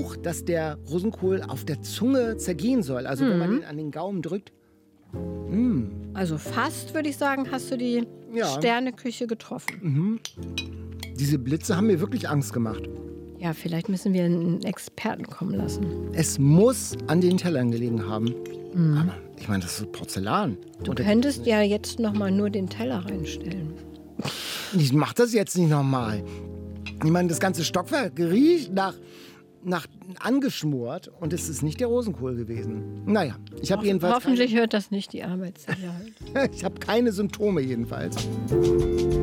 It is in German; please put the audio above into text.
Geruch, dass der Rosenkohl auf der Zunge zergehen soll. Also wenn man ihn an den Gaumen drückt. Also fast, würde ich sagen, hast du die Sterneküche getroffen. Diese Blitze haben mir wirklich Angst gemacht. Ja, vielleicht müssen wir einen Experten kommen lassen. Es muss an den Tellern gelegen haben. Aber ich meine, das ist Porzellan. Du könntest ja jetzt noch mal nur den Teller reinstellen. Ich mach das jetzt nicht nochmal. Ich meine, das ganze Stockwerk riecht nach angeschmort und es ist nicht der Rosenkohl gewesen. Naja, ich habe jedenfalls... Hoffentlich hört das nicht die Arbeitssicherheit. Ich habe keine Symptome jedenfalls.